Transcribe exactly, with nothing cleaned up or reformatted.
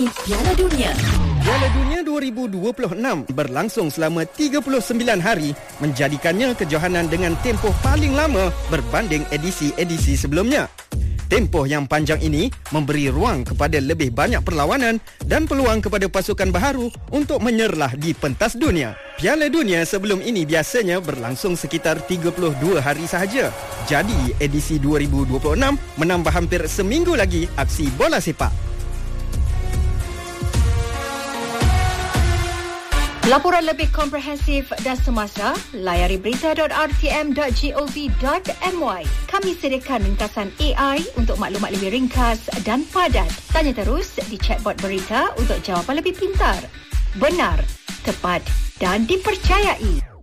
ini Piala Dunia. Piala Dunia dua ribu dua puluh enam berlangsung selama tiga puluh sembilan hari, menjadikannya kejohanan dengan tempoh paling lama berbanding edisi-edisi sebelumnya. Tempoh yang panjang ini memberi ruang kepada lebih banyak perlawanan dan peluang kepada pasukan baharu untuk menyerlah di pentas dunia. Piala Dunia sebelum ini biasanya berlangsung sekitar tiga puluh dua hari sahaja. Jadi, edisi dua ribu dua puluh enam menambah hampir seminggu lagi aksi bola sepak. Laporan lebih komprehensif dan semasa, layari berita dot r t m dot gov dot m y. Kami sediakan ringkasan A I untuk maklumat lebih ringkas dan padat. Tanya terus di chatbot berita untuk jawapan lebih pintar, benar, tepat dan dipercayai.